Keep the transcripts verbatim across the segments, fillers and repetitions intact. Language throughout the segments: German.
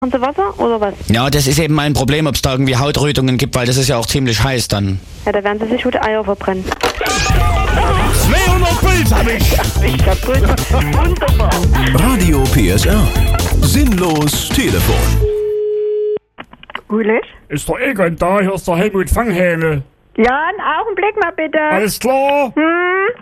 Haben Sie Wasser oder was? Ja, das ist eben mein Problem, ob es da irgendwie Hautrötungen gibt, weil das ist ja auch ziemlich heiß dann. Ja, da werden Sie sich gute Eier verbrennen. zweihundert Puls hab ich! Ich kaputt. Wunderbar. Radio P S R. Sinnlos Telefon. Ulich? Ist der Egon da? Hier ist der Helmut Fanghähnel. Ja, einen Augenblick mal bitte. Alles klar? Hm?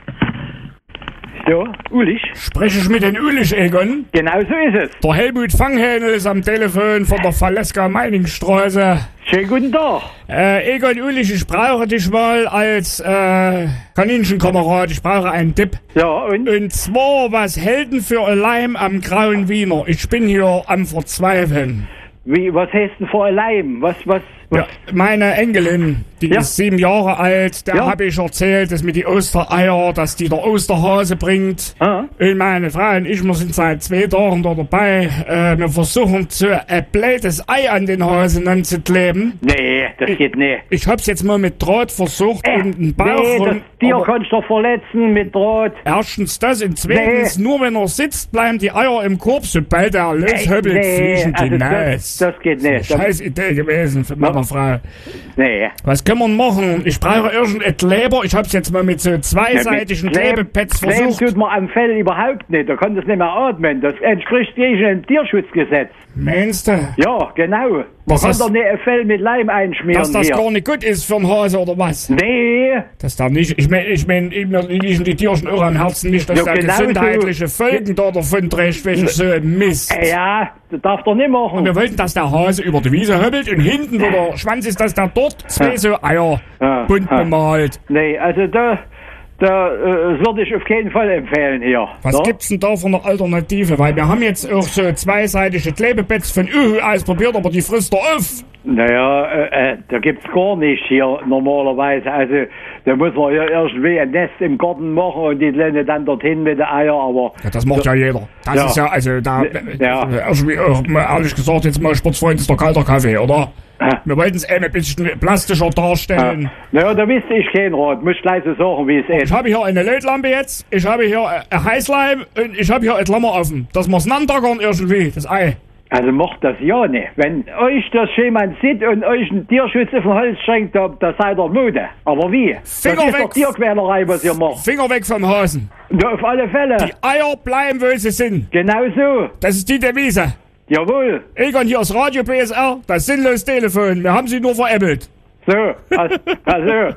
So, Ulich. Spreche ich mit den Ulich, Egon? Genau so ist es. Der Helmut Fanghähnel ist am Telefon von der Valeska Meiningstraße. Schönen guten Tag. Äh, Egon Ulich, ich brauche dich mal als äh, Kaninchenkamerad. Ich brauche einen Tipp. Ja, und? Und zwar, was hält denn für ein Leim am Grauen Wiener? Ich bin hier am Verzweifeln. Wie, was heißt denn vor Leim? Was, was, was? Ja, meine Enkelin, die Ja. ist sieben Jahre alt, der Ja. habe ich erzählt, dass mit die Ostereier, dass die der Osterhase bringt. Ah. Und meine Frau und ich, wir sind seit zwei Tagen da dabei. Äh, wir versuchen so ein blödes Ei an den Hasen anzukleben. Nee, das geht nicht. Ich hab's jetzt mal mit Draht versucht Äh, und einen Bauch nee, das rum. Tier aber kannst du doch verletzen mit Draht. erstens das und zweitens, nur wenn er sitzt, bleiben die Eier im Korb, sobald er loshöppelt, nee, fliegen die also das, Nass. das geht nicht. Das, Scheiß Idee gewesen für meine Frau. nee. Was können wir machen? Ich brauche irgendein Kleber. Ich hab's jetzt mal mit so zweiseitigen Klebepads Kleben versucht. tut man am Fell überhaupt nicht. Da kann das nicht mehr atmen. Das entspricht dem Tierschutzgesetz. Meinst du, Ja, genau. Man Was kann ist- doch nicht ein Fell mit Leim einschmieren dass das hier. gar nicht gut ist für einen Hase oder was? Nee. Das darf nicht. Ich mein, ich mein, mir liegen die Tierchen auch am Herzen nicht, dass Ja, da genau so. gesundheitliche Folgen da davon trägt, welchen so ein Mist. Äh, Ja, das darf doch nicht machen. Und wir wollten, dass der Hase über die Wiese höppelt und hinten, wo der Schwanz ist, dass der dort zwei so Eier Ja. bunt Ja. bemalt. Nee, also da, da äh, würde ich auf keinen Fall empfehlen hier. Was ja? gibt's denn da für eine Alternative? Weil wir haben jetzt auch so zweiseitige Klebepads von Uhu ausprobiert, aber die frisst er auf. Naja, äh, äh, da gibt's gar nicht hier normalerweise. Also da muss man ja irgendwie ein Nest im Garten machen und die Lenne dann dorthin mit den Eiern, aber... Ja, das macht ja jeder. Das Ja. ist ja, also da, Ja. äh, irgendwie, äh, mal ehrlich gesagt, jetzt mal Sportsfreund ist der kalter Kaffee, oder? Ja. Wir wollten es eben ein bisschen plastischer darstellen. Äh, naja, da wüsste ich keinen Rat. Muss gleich so sagen, wie es Ich ist. habe hier eine Lötlampe jetzt, ich habe hier äh, ein Heißleim und ich habe hier ein Klammer offen. Das muss nandackern irgendwie, das Ei. Also macht das ja nicht. Wenn euch das jemand sieht und euch einen Tierschutz auf den Hals schenkt, da, da seid ihr Mode. Aber wie? Das Finger ist weg. doch Tierquälerei, was ihr macht. Finger weg vom Hasen. Ja, auf alle Fälle. Die Eier bleiben, wo sie sind. Genau so. Das ist die Devise. Jawohl. Egon, hier ist Radio P S R, das sinnlos Telefon. Wir haben sie nur veräppelt. So, also, also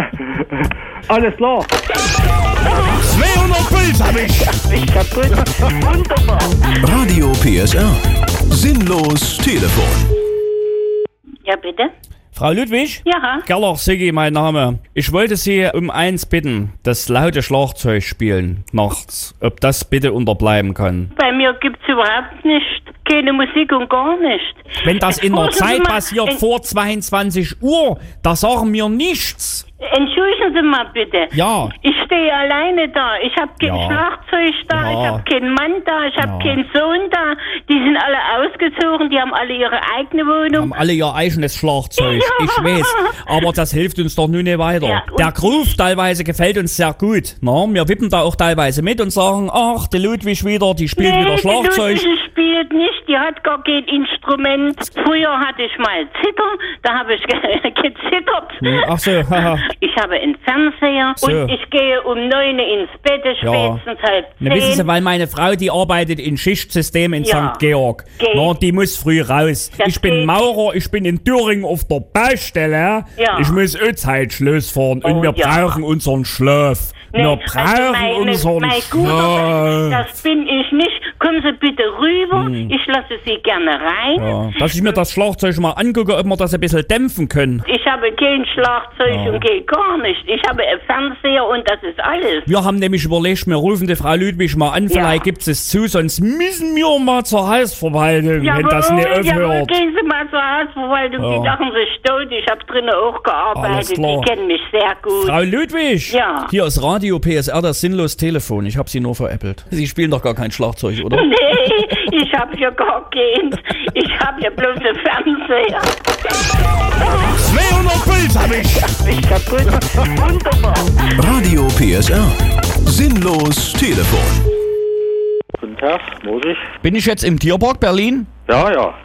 alles klar. zweihundert Puls hab ich. Ich kaputt. Wunderbar. Radio P S R. Sinnlos Telefon. Ja, bitte? Frau Ludwig? Ja. Gerlach Siggi, mein Name. Ich wollte Sie um eins bitten, das laute Schlagzeug spielen nachts. Ob das bitte unterbleiben kann. Bei mir gibt's überhaupt nicht. Keine Musik und gar nicht. Wenn das in der Entschuldigen Sie Zeit mal, passiert en- vor zweiundzwanzig Uhr, da sagen wir nichts. Entschuldigen Sie mal bitte. Ja. Ich stehe alleine da. Ich habe kein Ja. Schlagzeug da. Ja. Ich habe keinen Mann da. Ich habe Ja. keinen Sohn da. Die sind alle ausgezogen. Die haben alle ihre eigene Wohnung. Haben alle ihr eigenes Schlagzeug, Ja. ich weiß. Aber das hilft uns doch nun nicht weiter. Ja, und- Der Groove teilweise gefällt uns sehr gut. Na, wir wippen da auch teilweise mit und sagen, ach, die Ludwig wieder, die spielt Nee, wieder die Schlagzeug. Ludwig spielt nicht. Die hat gar kein Instrument. Früher hatte ich mal Zither. Da habe ich ge gezittert. Hm, Ach so, haha. Ich habe einen Fernseher So. und ich gehe um neun ins Bett, Ja. spätestens halb Na, wissen Sie, zehn. weil meine Frau, die arbeitet in Schichtsystem in Ja. Sankt Georg. Geht. Na, die muss früh raus. Das ich bin geht. Maurer, ich bin in Thüringen auf der Baustelle. Ja. Ich muss auch Zeitschluss fahren und Oh, wir ja. brauchen unseren Schlaf. Nee, wir also brauchen meine, unseren mein Guter, Schlaf. das bin ich nicht. Kommen Sie bitte rüber. Ich lasse Sie gerne rein. Hm. Ja, dass ich mir das Schlagzeug mal angucke, ob wir das ein bisschen dämpfen können. Ich habe kein Schlagzeug Ja. und kein gar nicht. Ich habe einen Fernseher und das ist alles. Wir haben nämlich überlegt, wir rufen die Frau Ludwig mal an, vielleicht gibt es zu, sonst müssen wir mal zur Hausverwaltung, wenn das nicht jawohl, aufhört. gehen Sie mal zur Hausverwaltung. Ja. Die lachen sich tot. Ich habe drinnen auch Alles gearbeitet. klar. Die kennen mich sehr gut. Frau Ludwig, Ja. hier ist Radio P S R, das sinnlos Telefon. Ich habe Sie nur veräppelt. Sie spielen doch gar kein Schlagzeug, oder? Nee, ich hab ja gar keins. Ich hab ja bloß einen Fernseher. zweihundert Puls hab ich. Ich kaputt. Wunderbar. Radio P S R. Sinnlos Telefon. Guten Tag, muss ich? Bin ich jetzt im Tierpark Berlin? Ja, ja.